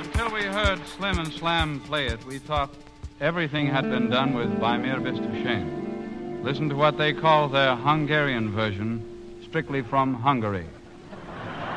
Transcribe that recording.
Until we heard Slim and Slam play it, we thought everything had been done with By Mir Bist Shame. Listen to what they call their Hungarian version, strictly from Hungary.